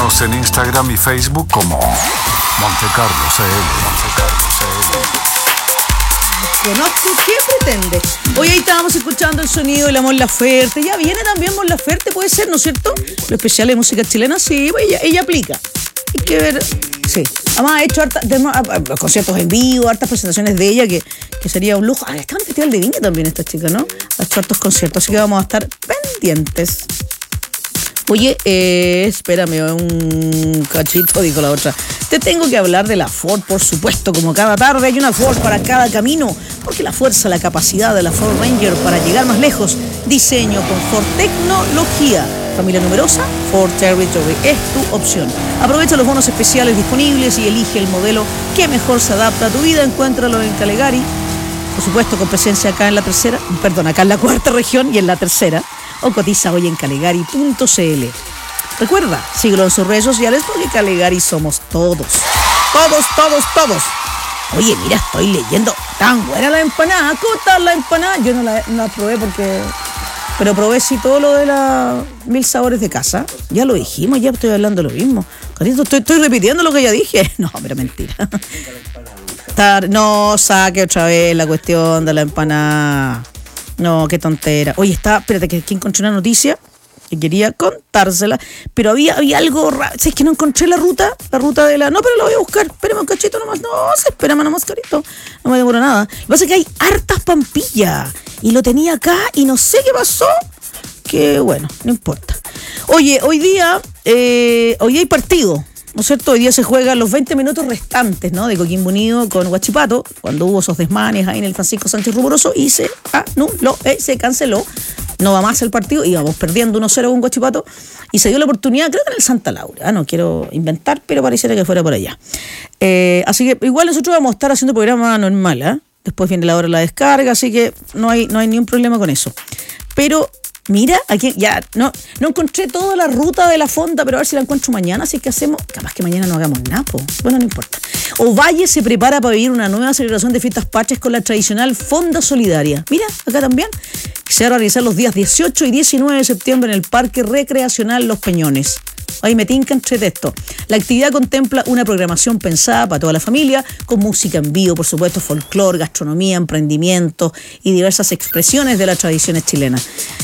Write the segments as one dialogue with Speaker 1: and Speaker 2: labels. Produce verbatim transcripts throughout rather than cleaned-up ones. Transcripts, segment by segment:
Speaker 1: Síguenos en Instagram y Facebook como Montecarlo C L. Montecarlo C L.
Speaker 2: Conozco, ¿qué pretende? Hoy ahí estábamos escuchando el sonido de la Mon Laferte. Ya viene también Mon Laferte, puede ser, ¿no es cierto? Lo especial de música chilena, sí, ella, ella aplica. Hay que ver, sí. Además ha hecho harta, de, conciertos en vivo, hartas presentaciones de ella, que, que sería un lujo. Ah, está en el Festival de Viña también esta chica, ¿no? Ha hecho hartos conciertos, así que vamos a estar pendientes. Oye, eh, espérame un cachito, dijo la otra. Te tengo que hablar de la Ford, por supuesto, como cada tarde hay una Ford para cada camino, porque la fuerza, la capacidad de la Ford Ranger para llegar más lejos. Diseño, confort, tecnología. Familia numerosa, Ford Territory es tu opción. Aprovecha los bonos especiales disponibles y elige el modelo que mejor se adapta a tu vida. Encuéntralo en Calegari, por supuesto con presencia acá en la tercera, perdón, acá en la cuarta región y en la tercera, o cotiza hoy en calegari punto c l. Recuerda, síguelo en sus redes sociales porque Calegari somos todos. Todos, todos, todos. Oye, mira, estoy leyendo. Tan buena la empanada. ¿Cómo está la empanada? Yo no la, no la probé porque... Pero probé sí todo lo de la mil sabores de casa. Ya lo dijimos, ya estoy hablando lo mismo. Carito, estoy, estoy repitiendo lo que ya dije. No, pero mentira. No, saque otra vez la cuestión de la empanada. No, qué tontera. Oye, está, espérate, que aquí encontré una noticia que quería contársela, pero había, había algo raro. ¿Sabes que no encontré la ruta? La ruta de la... No, pero la voy a buscar. Espérame un cachito nomás. No, se espérame nomás, carito. No me demoro nada. Lo que pasa es que hay hartas pampillas. Y lo tenía acá y no sé qué pasó. Que bueno, no importa. Oye, hoy día, eh, hoy día hay partido, ¿no es cierto? Hoy día se juegan los veinte minutos restantes, ¿no? De Coquimbo Unido con Huachipato, cuando hubo esos desmanes ahí en el Francisco Sánchez Rumoroso y se anuló, eh, se canceló. No va más el partido, íbamos perdiendo uno cero con Huachipato y se dio la oportunidad, creo que en el Santa Laura, no quiero inventar, pero pareciera que fuera por allá. Eh, así que igual nosotros vamos a estar haciendo programa normal, ¿eh? Después viene la hora de la descarga, así que no hay, no hay ningún problema con eso. Pero mira, aquí ya no, no encontré toda la ruta de la fonda, pero a ver si la encuentro mañana, así que hacemos, capaz que mañana no hagamos nada, po. Bueno, no importa. Ovalle se prepara para vivir una nueva celebración de fiestas patrias con la tradicional Fonda Solidaria. Mira, acá también. Se va a realizar los días dieciocho y diecinueve de septiembre en el Parque Recreacional Los Peñones. Ahí me tinca entre texto. La actividad contempla una programación pensada para toda la familia, con música en vivo, por supuesto, folclore, gastronomía, emprendimientos y diversas expresiones de las tradiciones chilenas.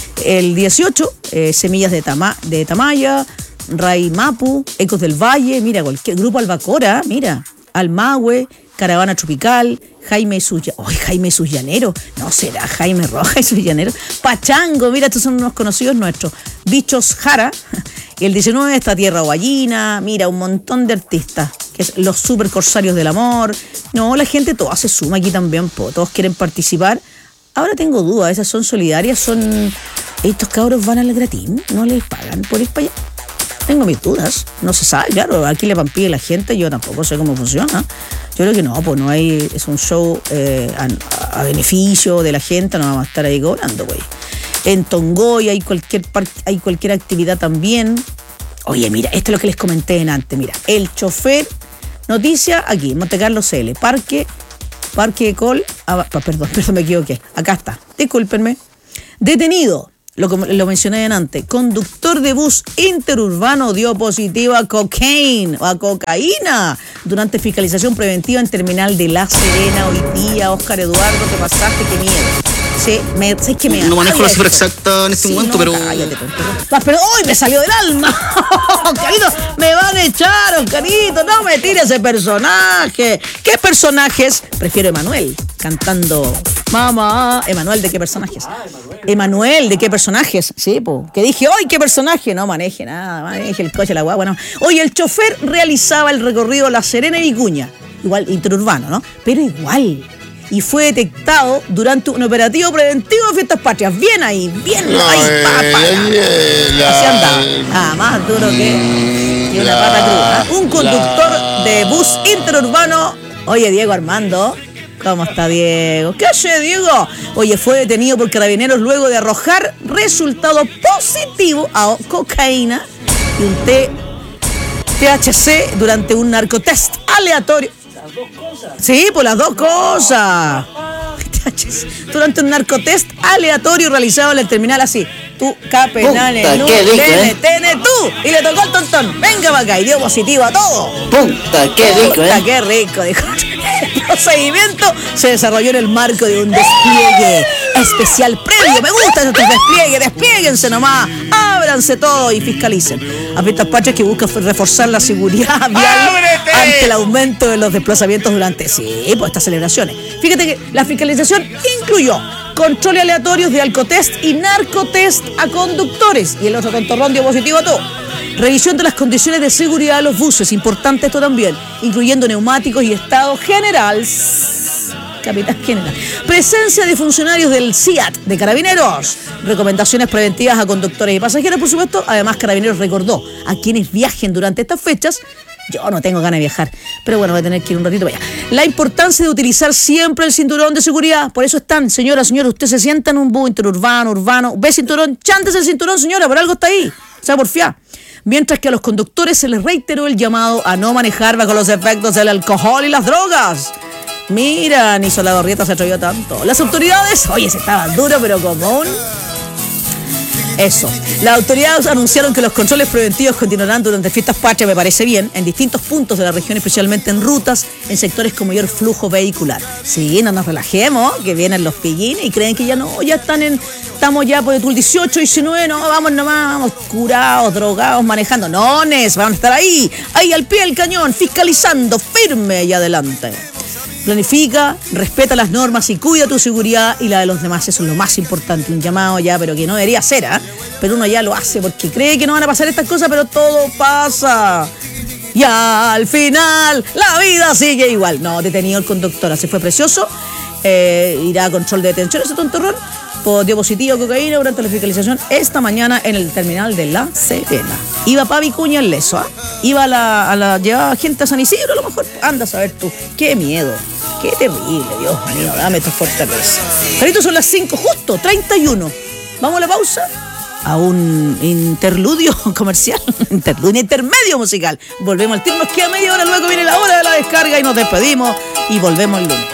Speaker 2: El dieciocho, eh, Semillas de, Tama, de Tamaya, Ray Mapu, Ecos del Valle, mira, cualquier grupo Albacora, mira, Almahue, Caravana Tropical, Jaime y sus... ¡Ay, Jaime y sus llaneros! No, será Jaime Roja y sus llaneros. Pachango, mira, estos son unos conocidos nuestros. Bichos Jara. Y el diecinueve está Tierra Guayina. Mira, un montón de artistas. Que es los super corsarios del amor. No, la gente toda se suma aquí también, po. Todos quieren participar. Ahora tengo dudas, esas son solidarias, son... Estos cabros van al gratín, no les pagan por ir para allá. Tengo mis dudas, no se sabe, claro, aquí le pampilla la gente, yo tampoco sé cómo funciona. Yo creo que no, pues no hay, es un show eh, a, a beneficio de la gente, no vamos a estar ahí cobrando, güey. En Tongoy hay cualquier par, hay cualquier actividad también. Oye, mira, esto es lo que les comenté en antes, mira, el chofer, noticia aquí, Montecarlo C L, Parque, Parque Ecol, ah, perdón, perdón, me equivoqué, acá está, discúlpenme, detenido. Lo, lo mencioné antes, conductor de bus interurbano dio positivo a cocaine o a cocaína durante fiscalización preventiva en terminal de La Serena hoy día. Oscar Eduardo, ¿qué pasaste? ¡Qué miedo! Sí, me, ¿sabes qué me
Speaker 3: No manejo la cifra exacta en este sí, momento, no, pero...
Speaker 2: Cállate, pero, pero ¡uy! Me salió del alma. Oscarito, me van a echar, Oscarito, no me tires ese personaje. ¿Qué personajes? Prefiero Emanuel, cantando Mamá. Emanuel, ¿de qué personajes? Ah, Emanuel, ¿de qué personajes? Sí, po. Que dije, ¡ay, qué personaje! No maneje nada, maneje el coche, la guagua, no. Oye, el chofer realizaba el recorrido La Serena y Vicuña. Igual, interurbano, ¿no? Pero igual... Y fue detectado durante un operativo preventivo de fiestas patrias. Bien ahí, bien no, ahí, pa, pa, pa. Así andaba. Ah, más duro que, que una pata cruda. Un conductor la... de bus interurbano. Oye, Diego Armando, ¿cómo está Diego? ¿Qué hace, Diego? Oye, fue detenido por carabineros luego de arrojar resultado positivo a cocaína y un T H C durante un narcotest aleatorio. Las dos cosas. Sí, pues las dos cosas. paches durante un narcotest aleatorio realizado en el terminal así. Tú, capenal,
Speaker 4: Puta,
Speaker 2: no,
Speaker 4: qué rico,
Speaker 2: tene,
Speaker 4: ¿eh?
Speaker 2: tene tú. Y le tocó el tontón. Venga para acá y dio positivo a todo.
Speaker 4: Puta, qué rico,
Speaker 2: Puta,
Speaker 4: ¿eh?
Speaker 2: qué rico, dijo. El procedimiento se desarrolló en el marco de un despliegue especial previo. Me gustan estos despliegues, desplieguense nomás, ábranse todo y fiscalicen. A fiestas patrias que buscan reforzar la seguridad vial ante el aumento de los desplazamientos durante, sí, pues estas celebraciones. Fíjate que la fiscalización incluyó controles aleatorios de alcotest y narcotest a conductores. Y el otro tontorrón dio positivo a todo. Revisión de las condiciones de seguridad de los buses, importante esto también, incluyendo neumáticos y estado general. Capitán General. Presencia de funcionarios del C I A T, de Carabineros. Recomendaciones preventivas a conductores y pasajeros, por supuesto. Además, Carabineros recordó a quienes viajen durante estas fechas. Yo no tengo ganas de viajar, pero bueno, voy a tener que ir un ratito para allá. La importancia de utilizar siempre el cinturón de seguridad. Por eso están, señora, señora, usted se sienta en un bus interurbano, urbano, ve cinturón, chántese el cinturón, señora, por algo está ahí. O sea, porfiá. Mientras que a los conductores se les reiteró el llamado a no manejar bajo los efectos del alcohol y las drogas. Mira, ni Soladorrieta se atrevió tanto. Las autoridades, oye, se estaban duro, pero como un... Eso. Las autoridades anunciaron que los controles preventivos continuarán durante fiestas patrias, me parece bien, en distintos puntos de la región, especialmente en rutas, en sectores con mayor flujo vehicular. Sí, no nos relajemos, que vienen los pillines y creen que ya no, ya están en... Estamos ya por el dieciocho, diecinueve, no, vamos nomás, vamos curados, drogados, manejando. No, Nes, vamos a estar ahí, ahí al pie del cañón, fiscalizando, firme y adelante. Planifica, respeta las normas y cuida tu seguridad y la de los demás. Eso es lo más importante. Un llamado ya, pero que no debería ser, ¿ah? ¿eh? Pero uno ya lo hace porque cree que no van a pasar estas cosas, pero todo pasa. Y al final, la vida sigue igual. No, detenido el conductor, así fue precioso. Eh, irá a control de detención ese tontorrón. Dio positivo a cocaína durante la fiscalización esta mañana en el terminal de La Serena. Iba pa' Vicuña en Leso, ¿ah? ¿eh? Iba a la, a la... Llevaba gente a San Isidro, a lo mejor. Anda a saber tú. Qué miedo. Qué terrible, Dios mío. Dame tu fortaleza. Carito, son las cinco, justo, treinta y uno. ¿Vamos a la pausa? A un interludio comercial. Interludio, intermedio musical. Volvemos al tiro. Nos queda media hora. Luego viene la hora de la descarga y nos despedimos. Y volvemos el lunes.